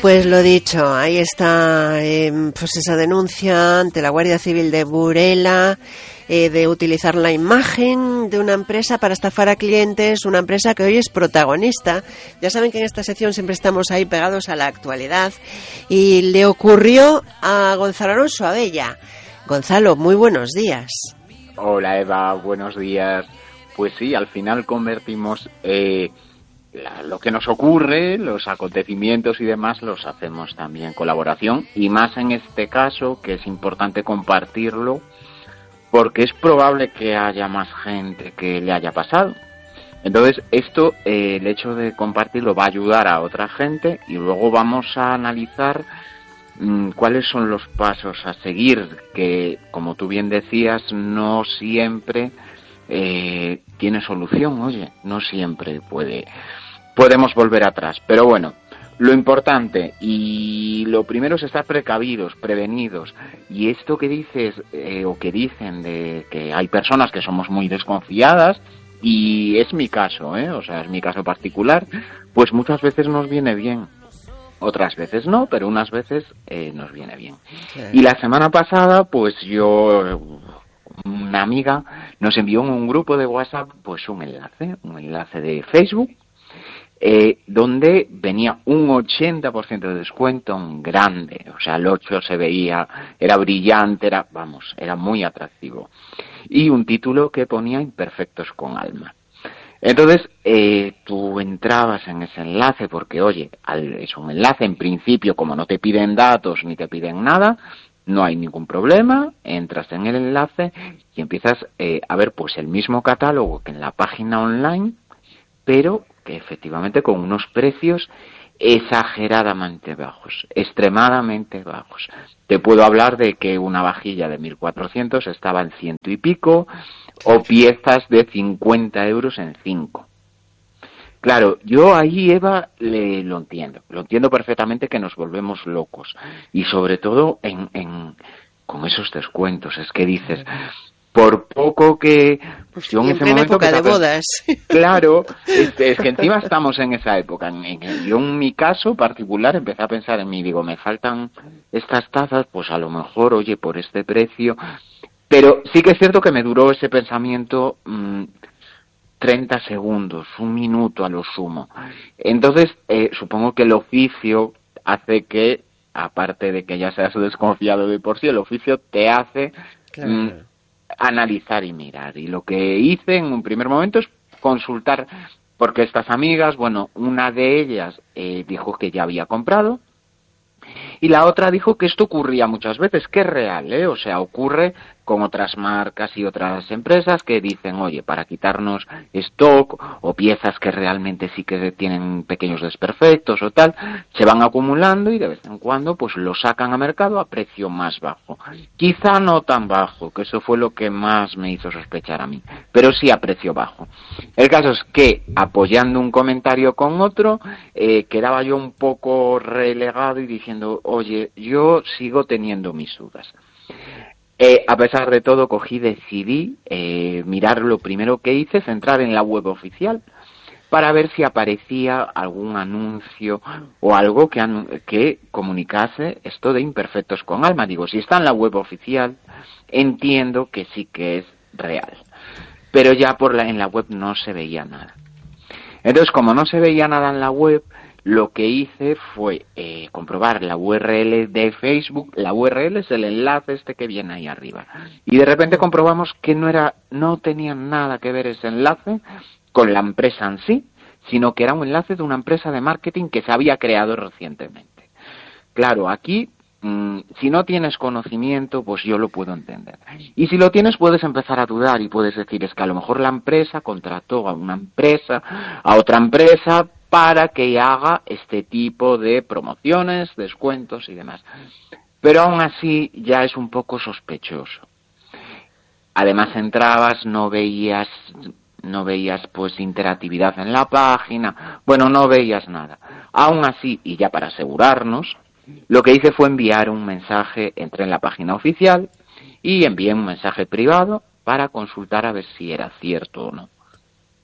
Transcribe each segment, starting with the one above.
Pues lo dicho, ahí está pues esa denuncia ante la Guardia Civil de Burela de utilizar la imagen de una empresa para estafar a clientes, una empresa que hoy es protagonista. Ya saben que en esta sección siempre estamos ahí pegados a la actualidad y le ocurrió a Gonzalo Alonso Abella. Gonzalo, muy buenos días. Hola Eva, buenos días. Pues sí, al final convertimos lo que nos ocurre, los acontecimientos y demás, los hacemos también en colaboración, y más en este caso, que es importante compartirlo, porque es probable que haya más gente que le haya pasado. Entonces, esto, el hecho de compartirlo va a ayudar a otra gente, y luego vamos a analizar cuáles son los pasos a seguir, que, como tú bien decías, no siempre tiene solución. Oye, no siempre podemos volver atrás, pero bueno, lo importante y lo primero es estar precavidos, prevenidos. Y esto que dices o que dicen de que hay personas que somos muy desconfiadas, y es mi caso, o sea, es mi caso particular, pues muchas veces nos viene bien, otras veces no, pero unas veces nos viene bien. Claro. Y la semana pasada, pues una amiga nos envió en un grupo de WhatsApp pues un enlace de Facebook, donde venía un 80% de descuento, un grande, o sea, el 8 se veía, era brillante, era muy atractivo, y un título que ponía Imperfectos con Alma. Entonces, tú entrabas en ese enlace porque, oye, es un enlace, en principio, como no te piden datos ni te piden nada, no hay ningún problema, entras en el enlace y empiezas a ver pues el mismo catálogo que en la página online, pero que efectivamente con unos precios exageradamente bajos, extremadamente bajos. Te puedo hablar de que una vajilla de 1.400 estaba en 100 y pico, o piezas de 50 euros en 5. Claro, yo ahí, Eva, lo entiendo perfectamente, que nos volvemos locos, y sobre todo con esos descuentos. Es que dices, por poco que pues yo en ese momento época de bodas. Claro, es que encima estamos en esa época. Yo en mi caso particular empecé a pensar en mí, digo, me faltan estas tazas, pues a lo mejor, oye, por este precio. Pero sí que es cierto que me duró ese pensamiento 30 segundos, un minuto a lo sumo. Entonces, supongo que el oficio hace que, aparte de que ya seas desconfiado de por sí, el oficio te hace analizar y mirar. Y lo que hice en un primer momento es consultar, porque estas amigas, bueno, una de ellas dijo que ya había comprado, y la otra dijo que esto ocurría muchas veces, que es real, o sea, ocurre con otras marcas y otras empresas que dicen, oye, para quitarnos stock o piezas que realmente sí que tienen pequeños desperfectos o tal, se van acumulando y de vez en cuando pues lo sacan a mercado a precio más bajo. Quizá no tan bajo, que eso fue lo que más me hizo sospechar a mí, pero sí a precio bajo. El caso es que, apoyando un comentario con otro, quedaba yo un poco relegado y diciendo, oye, yo sigo teniendo mis dudas. A pesar de todo, decidí mirar. Lo primero que hice es entrar en la web oficial para ver si aparecía algún anuncio o algo que comunicase esto de Imperfectos con Alma. Digo, si está en la web oficial, entiendo que sí que es real. Pero ya en la web no se veía nada. Entonces, como no se veía nada en la web, lo que hice fue comprobar la URL de Facebook. La URL es el enlace que viene ahí arriba. Y de repente comprobamos que no tenía nada que ver ese enlace con la empresa en sí, sino que era un enlace de una empresa de marketing que se había creado recientemente. Claro, aquí, si no tienes conocimiento, pues yo lo puedo entender. Y si lo tienes, puedes empezar a dudar y puedes decir, es que a lo mejor la empresa contrató a otra empresa, para que haga este tipo de promociones, descuentos y demás. Pero aún así ya es un poco sospechoso. Además entrabas, no veías pues interactividad en la página, bueno, no veías nada. Aún así, y ya para asegurarnos, lo que hice fue enviar un mensaje, entré en la página oficial y envié un mensaje privado para consultar a ver si era cierto o no.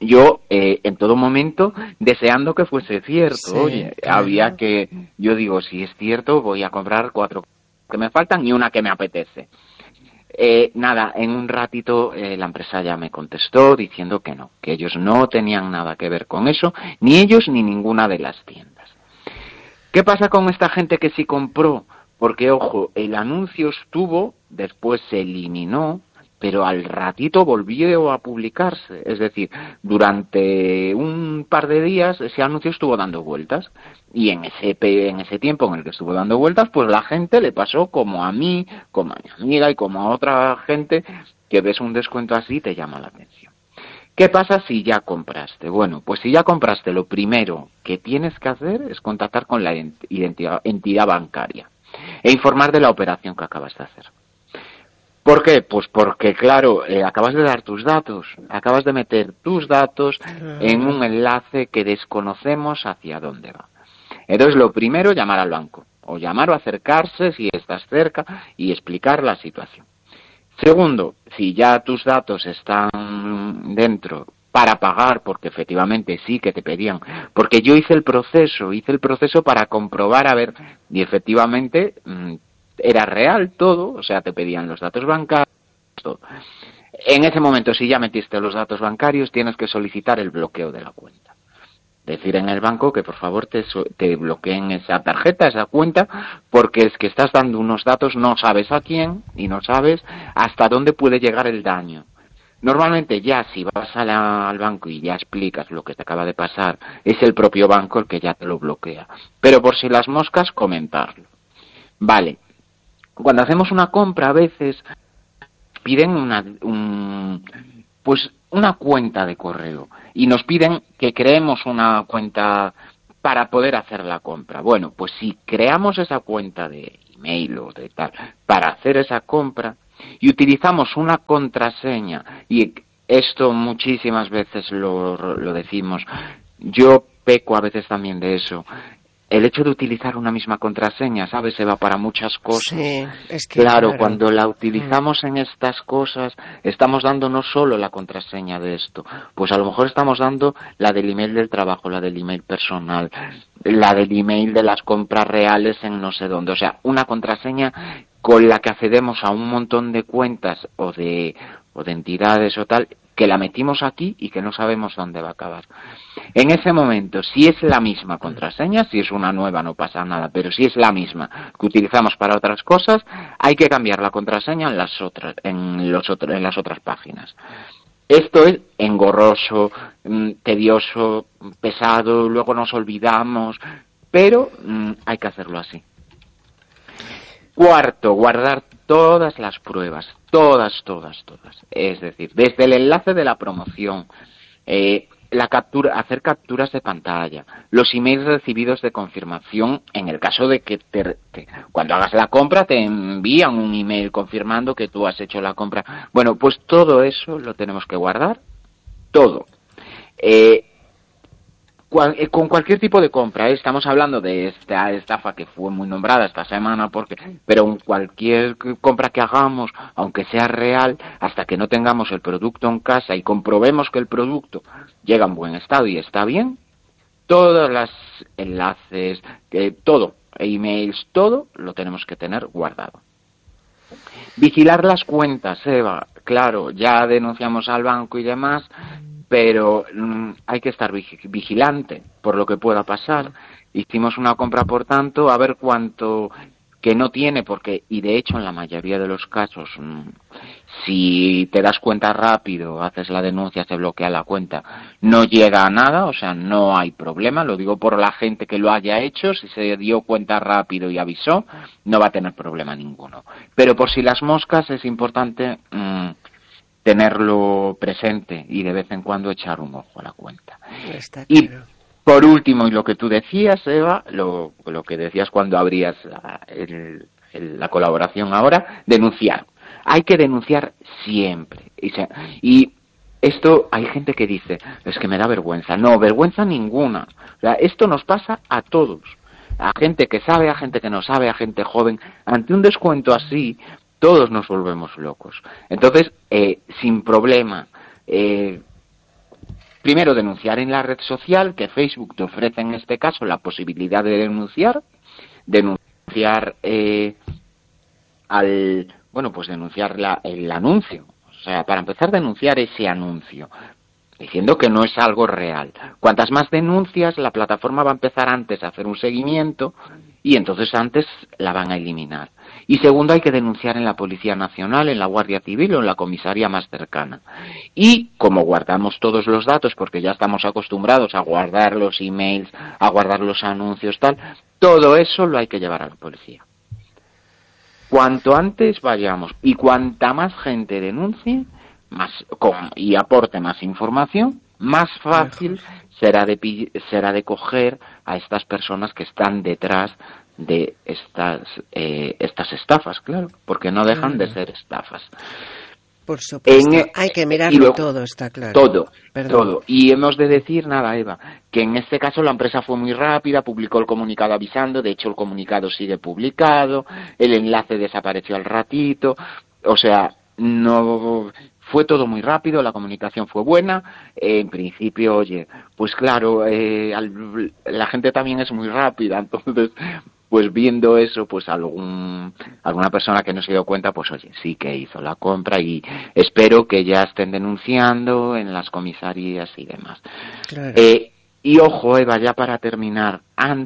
yo en todo momento deseando que fuese cierto. Sí, Oye, claro. había que, yo digo, si es cierto, voy a comprar 4 que me faltan y una que me apetece. Nada, en un ratito la empresa ya me contestó diciendo que no, que ellos no tenían nada que ver con eso, ni ellos ni ninguna de las tiendas. ¿Qué pasa con esta gente que sí compró? Porque, ojo, el anuncio estuvo, después se eliminó, pero al ratito volvió a publicarse. Es decir, durante un par de días ese anuncio estuvo dando vueltas. Y en ese tiempo en el que estuvo dando vueltas, pues la gente le pasó como a mí, como a mi amiga y como a otra gente, que ves un descuento así y te llama la atención. ¿Qué pasa si ya compraste? Bueno, pues si ya compraste, lo primero que tienes que hacer es contactar con la entidad bancaria e informar de la operación que acabas de hacer. ¿Por qué? Pues porque, claro, acabas de dar tus datos, acabas de meter tus datos en un enlace que desconocemos hacia dónde va. Entonces, lo primero, llamar al banco, o llamar o acercarse si estás cerca y explicar la situación. Segundo, si ya tus datos están dentro para pagar, porque efectivamente sí que te pedían, porque yo hice el proceso para comprobar, a ver, y efectivamente era real todo, o sea, te pedían los datos bancarios, todo. En ese momento, si ya metiste los datos bancarios, tienes que solicitar el bloqueo de la cuenta. Decir en el banco que por favor te bloqueen esa tarjeta, esa cuenta, porque es que estás dando unos datos, no sabes a quién y no sabes hasta dónde puede llegar el daño. Normalmente ya si vas al banco y ya explicas lo que te acaba de pasar, es el propio banco el que ya te lo bloquea. Pero por si las moscas, comentarlo. Vale, cuando hacemos una compra a veces piden una cuenta de correo y nos piden que creemos una cuenta para poder hacer la compra. Bueno, pues si creamos esa cuenta de email o de tal para hacer esa compra y utilizamos una contraseña, y esto muchísimas veces lo decimos, yo peco a veces también de eso. El hecho de utilizar una misma contraseña, ¿sabes? Se va para muchas cosas. Sí, es que, claro, cuando la utilizamos en estas cosas, estamos dando no solo la contraseña de esto, pues a lo mejor estamos dando la del email del trabajo, la del email personal, la del email de las compras reales en no sé dónde. O sea, una contraseña con la que accedemos a un montón de cuentas o de entidades o tal, que la metimos aquí y que no sabemos dónde va a acabar. En ese momento, si es la misma contraseña, si es una nueva no pasa nada, pero si es la misma que utilizamos para otras cosas, hay que cambiar la contraseña en las otras páginas. Esto es engorroso, tedioso, pesado, luego nos olvidamos, pero hay que hacerlo así. Cuarto, guardar todas las pruebas, todas. Es decir, desde el enlace de la promoción, hacer capturas de pantalla, los emails recibidos de confirmación, en el caso de que cuando hagas la compra te envían un email confirmando que tú has hecho la compra. Bueno, pues todo eso lo tenemos que guardar, todo. Con cualquier tipo de compra, estamos hablando de esta estafa que fue muy nombrada esta semana, pero en cualquier compra que hagamos, aunque sea real, hasta que no tengamos el producto en casa y comprobemos que el producto llega en buen estado y está bien, todos los enlaces, todo, emails, todo lo tenemos que tener guardado. Vigilar las cuentas, Eva, claro, ya denunciamos al banco y demás, pero hay que estar vigilante por lo que pueda pasar. Hicimos una compra, por tanto, a ver cuánto que no tiene, y de hecho en la mayoría de los casos, si te das cuenta rápido, haces la denuncia, se bloquea la cuenta, no llega a nada, o sea, no hay problema, lo digo por la gente que lo haya hecho, si se dio cuenta rápido y avisó, no va a tener problema ninguno. Pero por si las moscas es importante tenerlo presente y de vez en cuando echar un ojo a la cuenta. Está claro. Y por último, y lo que tú decías, Eva, lo que decías cuando abrías la colaboración ahora, denunciar. Hay que denunciar siempre. Y esto hay gente que dice, es que me da vergüenza. No, vergüenza ninguna. O sea, esto nos pasa a todos. A gente que sabe, a gente que no sabe, a gente joven. Ante un descuento así, todos nos volvemos locos. Entonces, sin problema, primero denunciar en la red social, que Facebook te ofrece en este caso la posibilidad de denunciar denunciar el anuncio. O sea, para empezar, denunciar ese anuncio, diciendo que no es algo real. Cuantas más denuncias, la plataforma va a empezar antes a hacer un seguimiento y entonces antes la van a eliminar. Y segundo, hay que denunciar en la Policía Nacional, en la Guardia Civil o en la comisaría más cercana. Y como guardamos todos los datos, porque ya estamos acostumbrados a guardar los emails, a guardar los anuncios, todo eso lo hay que llevar a la policía. Cuanto antes vayamos y cuanta más gente denuncie y aporte más información, más fácil será de coger a estas personas que están detrás de estas estafas, claro, porque no dejan de ser estafas. Por supuesto, hay que mirarlo todo, está claro. Todo. Y hemos de decir, Eva, que en este caso la empresa fue muy rápida, publicó el comunicado avisando, de hecho el comunicado sigue publicado, el enlace desapareció al ratito, o sea, no fue todo muy rápido, la comunicación fue buena, en principio, oye, pues claro, la gente también es muy rápida, entonces pues viendo eso, pues alguna persona que no se dio cuenta, pues oye, sí que hizo la compra y espero que ya estén denunciando en las comisarías y demás. Claro. Y ojo, Eva, ya para terminar,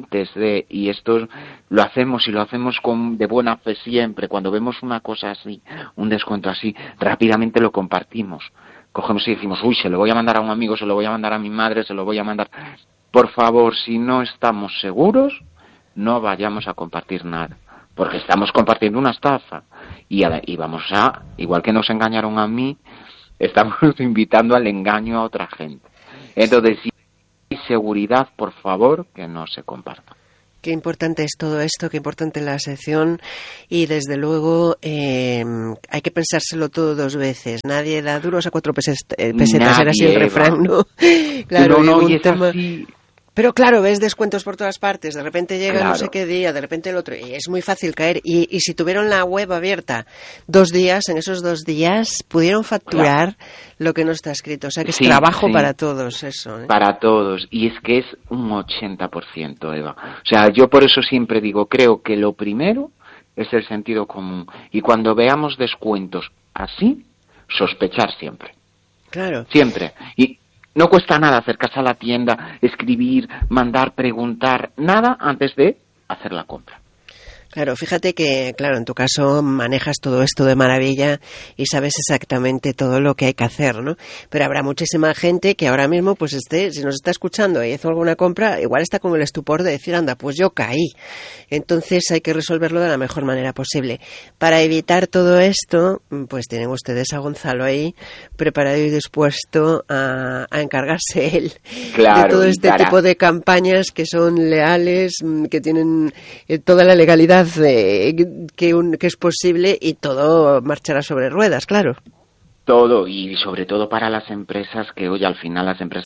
y esto lo hacemos de buena fe siempre, cuando vemos una cosa así, un descuento así, rápidamente lo compartimos. Cogemos y decimos, se lo voy a mandar a un amigo, se lo voy a mandar a mi madre, se lo voy a mandar. Por favor, si no estamos seguros, no vayamos a compartir nada, porque estamos compartiendo una estafa y vamos igual que nos engañaron a mí, estamos invitando al engaño a otra gente. Entonces, si hay seguridad, por favor, que no se comparta. Qué importante es todo esto, qué importante la sección y desde luego hay que pensárselo todo 2 veces. Nadie da duros a 4 pesetas, era así el refrán, ¿no? Claro, y es así. Pero claro, ves descuentos por todas partes, de repente llega no sé qué día, de repente el otro, y es muy fácil caer. Y si tuvieron la web abierta 2 días, en esos 2 días pudieron facturar lo que no está escrito. O sea que es trabajo para todos eso. Para todos, y es que es un 80%, Eva. O sea, yo por eso siempre digo, creo que lo primero es el sentido común. Y cuando veamos descuentos así, sospechar siempre. Claro. Siempre. Y no cuesta nada acercarse a la tienda, escribir, mandar, preguntar, nada antes de hacer la compra. Claro, fíjate que, claro, en tu caso manejas todo esto de maravilla y sabes exactamente todo lo que hay que hacer, ¿no? Pero habrá muchísima gente que ahora mismo, pues si nos está escuchando y hizo alguna compra, igual está con el estupor de decir, anda, pues yo caí. Entonces hay que resolverlo de la mejor manera posible. Para evitar todo esto, pues tienen ustedes a Gonzalo ahí preparado y dispuesto a encargarse él de todo este tipo de campañas que son leales, que tienen toda la legalidad que es posible y todo marchará sobre ruedas, claro. Todo, y sobre todo para las empresas que, oye, al final las empresas